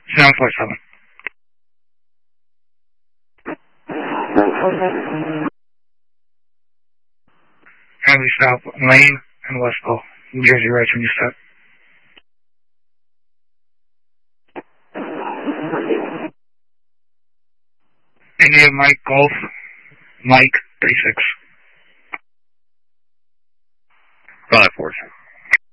747. Heavy stop, Lane and Westpole. New Jersey right when you start. India Mike Golf, Mike 36. 547.